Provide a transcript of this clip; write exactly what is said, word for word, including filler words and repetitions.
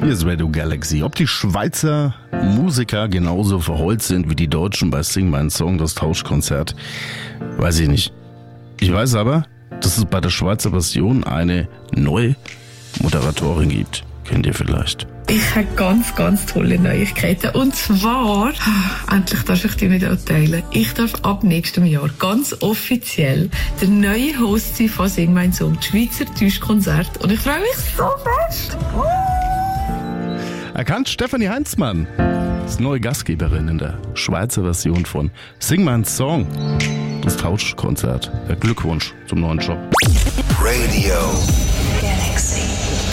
Hier ist Radio Galaxy. Ob die Schweizer Musiker genauso verheult sind wie die Deutschen bei Sing Mein Song, das Tauschkonzert, weiß ich nicht. Ich weiß aber, dass es bei der Schweizer Version eine neue Moderatorin gibt. Kennt ihr vielleicht? Ich habe ganz, ganz tolle Neuigkeiten. Und zwar, endlich darf ich die mit euch teilen. Ich darf ab nächstem Jahr ganz offiziell der neue Host sein von Sing Mein Song, das Schweizer Tauschkonzert. Und ich freue mich so fest. Erkannt Stefanie Heinzmann, ist neue Gastgeberin in der Schweizer Version von Sing Mein Song, das Tauschkonzert. Glückwunsch zum neuen Job. Radio